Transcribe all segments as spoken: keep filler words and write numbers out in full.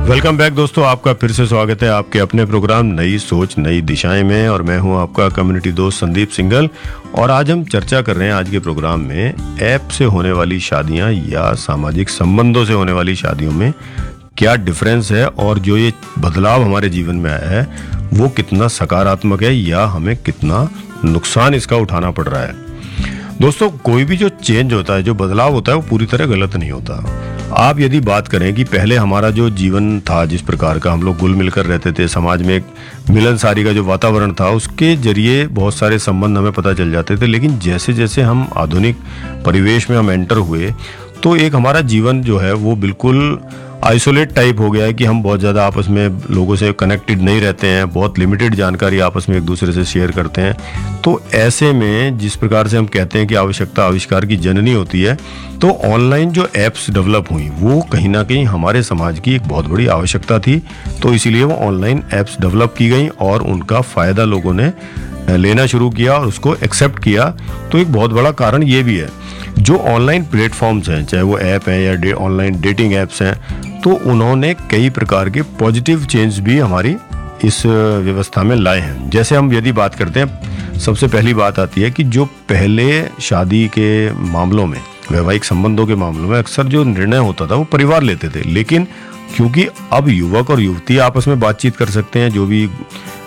Welcome back दोस्तों, आपका फिर से स्वागत है आपके अपने प्रोग्राम नई सोच नई दिशाएं में। और मैं हूं आपका कम्युनिटी दोस्त संदीप सिंगल। और आज हम चर्चा कर रहे हैं आज के प्रोग्राम में ऐप से होने वाली शादियां या सामाजिक संबंधों से होने वाली शादियों में क्या डिफरेंस है, और जो ये बदलाव हमारे जीवन में आया है वो कितना सकारात्मक है या हमें कितना नुकसान इसका उठाना पड़ रहा है। दोस्तों, कोई भी जो चेंज होता है, जो बदलाव होता है, वो पूरी तरह गलत नहीं होता। आप यदि बात करें कि पहले हमारा जो जीवन था, जिस प्रकार का हम लोग घुल मिलकर रहते थे, समाज में एक मिलनसारी का जो वातावरण था, उसके जरिए बहुत सारे संबंध हमें पता चल जाते थे। लेकिन जैसे जैसे हम आधुनिक परिवेश में हम एंटर हुए तो एक हमारा जीवन जो है वो बिल्कुल आइसोलेट टाइप हो गया है कि हम बहुत ज़्यादा आपस में लोगों से कनेक्टेड नहीं रहते हैं, बहुत लिमिटेड जानकारी आपस में एक दूसरे से शेयर करते हैं। तो ऐसे में जिस प्रकार से हम कहते हैं कि आवश्यकता आविष्कार की जननी होती है, तो ऑनलाइन जो ऐप्स डेवलप हुई वो कहीं ना कहीं हमारे समाज की एक बहुत बड़ी आवश्यकता थी। तो इसीलिए वो ऑनलाइन ऐप्स डेवलप की गई और उनका फ़ायदा लोगों ने लेना शुरू किया और उसको एक्सेप्ट किया। तो एक बहुत बड़ा कारण ये भी है, जो ऑनलाइन प्लेटफॉर्म्स हैं, चाहे वो ऐप हैं या ऑनलाइन डेटिंग ऐप्स हैं, तो उन्होंने कई प्रकार के पॉजिटिव चेंज भी हमारी इस व्यवस्था में लाए हैं। जैसे हम यदि बात करते हैं, सबसे पहली बात आती है कि जो पहले शादी के मामलों में, वैवाहिक संबंधों के मामलों में अक्सर जो निर्णय होता था वो परिवार लेते थे। लेकिन क्योंकि अब युवक और युवती आपस में बातचीत कर सकते हैं, जो भी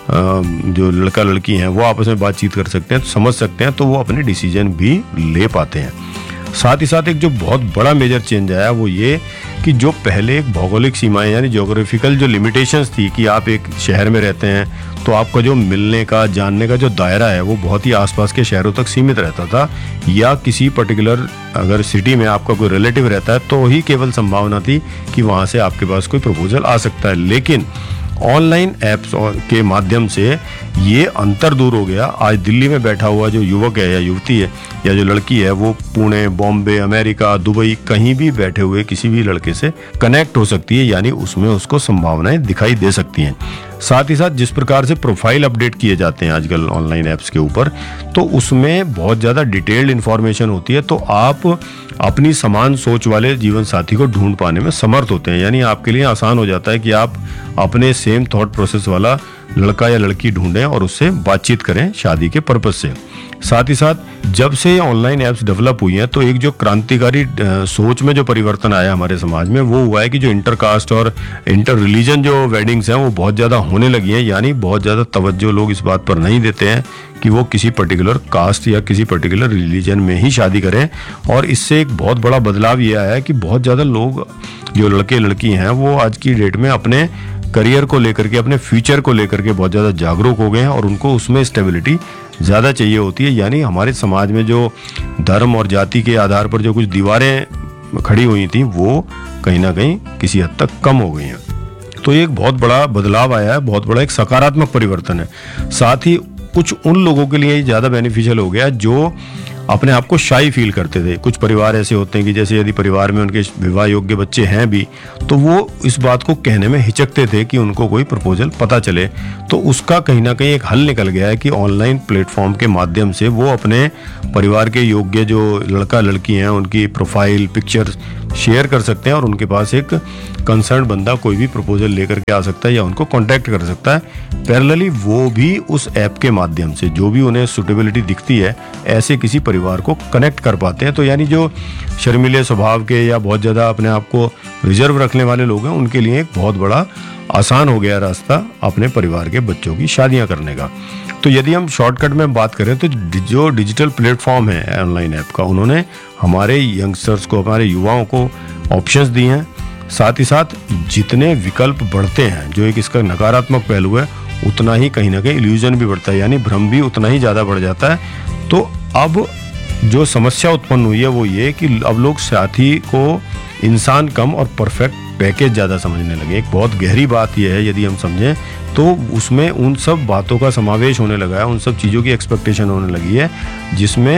जो लड़का लड़की हैं वो आपस में बातचीत कर सकते हैं, समझ सकते हैं, तो वो अपने डिसीजन भी ले पाते हैं। साथ ही साथ एक जो बहुत बड़ा मेजर चेंज आया वो ये कि जो पहले एक भौगोलिक सीमाएं यानी ज्योग्राफिकल जो लिमिटेशंस थी कि आप एक शहर में रहते हैं तो आपका जो मिलने का, जानने का जो दायरा है वो बहुत ही आसपास के शहरों तक सीमित रहता था, या किसी पर्टिकुलर अगर सिटी में आपका कोई रिलेटिव रहता है तो ही केवल संभावना थी कि वहाँ से आपके पास कोई प्रपोजल आ सकता है। लेकिन ऑनलाइन ऐप्स के माध्यम से ये अंतर दूर हो गया। आज दिल्ली में बैठा हुआ जो युवक है या युवती है या जो लड़की है वो पुणे, बॉम्बे, अमेरिका, दुबई कहीं भी बैठे हुए किसी भी लड़के से कनेक्ट हो सकती है, यानी उसमें उसको संभावनाएं दिखाई दे सकती हैं। साथ ही साथ जिस प्रकार से प्रोफाइल अपडेट किए जाते हैं आजकल ऑनलाइन ऐप्स के ऊपर, तो उसमें बहुत ज़्यादा डिटेल्ड इन्फॉर्मेशन होती है, तो आप अपनी समान सोच वाले जीवन साथी को ढूंढ पाने में समर्थ होते हैं। यानी आपके लिए आसान हो जाता है कि आप अपने सेम थॉट प्रोसेस वाला लड़का या लड़की ढूंढें और उससे बातचीत करें शादी के पर्पस से। साथ ही साथ जब से ऑनलाइन ऐप्स डेवलप हुई हैं तो एक जो क्रांतिकारी सोच में जो परिवर्तन आया हमारे समाज में वो हुआ है कि जो इंटरकास्ट और इंटर रिलीजन जो वेडिंग्स हैं वो बहुत ज़्यादा होने लगी हैं। यानी बहुत ज़्यादा तवज्जो लोग इस बात पर नहीं देते हैं कि वो किसी पर्टिकुलर कास्ट या किसी पर्टिकुलर रिलीजन में ही शादी करें। और इससे एक बहुत बड़ा बदलाव ये आया है कि बहुत ज़्यादा लोग, जो लड़के लड़की हैं, वो आज की डेट में अपने करियर को लेकर के, अपने फ्यूचर को लेकर के बहुत ज़्यादा जागरूक हो गए हैं और उनको उसमें स्टेबिलिटी ज़्यादा चाहिए होती है। यानी हमारे समाज में जो धर्म और जाति के आधार पर जो कुछ दीवारें खड़ी हुई थी वो कहीं ना कहीं किसी हद तक कम हो गई हैं। तो ये एक बहुत बड़ा बदलाव आया है, बहुत बड़ा एक सकारात्मक परिवर्तन है। साथ ही कुछ उन लोगों के लिए ज़्यादा बेनिफिशियल हो गया जो अपने आप को शाई फील करते थे। कुछ परिवार ऐसे होते हैं कि जैसे यदि परिवार में उनके विवाह योग्य बच्चे हैं भी, तो वो इस बात को कहने में हिचकते थे कि उनको कोई प्रपोजल पता चले। तो उसका कहीं ना कहीं एक हल निकल गया है कि ऑनलाइन प्लेटफॉर्म के माध्यम से वो अपने परिवार के योग्य जो लड़का लड़की हैं उनकी प्रोफाइल पिक्चर शेयर कर सकते हैं और उनके पास एक कंसर्न बंदा कोई भी प्रपोजल लेकर के आ सकता है या उनको कांटेक्ट कर सकता है। पैरेलली वो भी उस ऐप के माध्यम से जो भी उन्हें सूटेबिलिटी दिखती है ऐसे किसी परिवार को कनेक्ट कर पाते हैं। तो यानी जो शर्मीले स्वभाव के या बहुत ज़्यादा अपने आप को रिजर्व रखने वाले लोग हैं उनके लिए एक बहुत बड़ा आसान हो गया रास्ता अपने परिवार के बच्चों की शादियां करने का। तो यदि हम शॉर्टकट में बात करें तो जो डिजिटल प्लेटफॉर्म है ऑनलाइन ऐप का, उन्होंने हमारे यंगस्टर्स को, हमारे युवाओं को ऑप्शंस दिए हैं। साथ ही साथ जितने विकल्प बढ़ते हैं, जो एक इसका नकारात्मक पहलू है, उतना ही कहीं ना कहीं इल्यूजन भी बढ़ता है, यानी भ्रम भी उतना ही ज़्यादा बढ़ जाता है। तो अब जो समस्या उत्पन्न हुई है वो ये कि अब लोग साथी को इंसान कम और परफेक्ट पैकेज ज़्यादा समझने लगे। एक बहुत गहरी बात यह है, यदि हम समझें तो उसमें उन सब बातों का समावेश होने लगा है, उन सब चीज़ों की एक्सपेक्टेशन होने लगी है जिसमें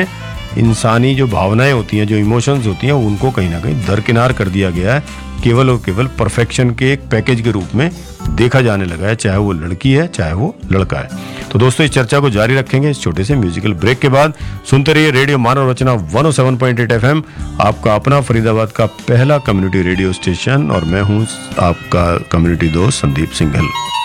इंसानी जो भावनाएं होती हैं, जो इमोशंस होती हैं, उनको कहीं ना कहीं दरकिनार कर दिया गया है, केवल और केवल परफेक्शन के एक पैकेज के रूप में देखा जाने लगा है, चाहे वो लड़की है चाहे वो लड़का है। तो दोस्तों, इस चर्चा को जारी रखेंगे इस छोटे से म्यूजिकल ब्रेक के बाद। सुनते रहिए रेडियो मानव रचना एक सौ सात पॉइंट आठ एफएम, आपका अपना फरीदाबाद का पहला कम्युनिटी रेडियो स्टेशन, और मैं हूं आपका कम्युनिटी दोस्त संदीप सिंघल।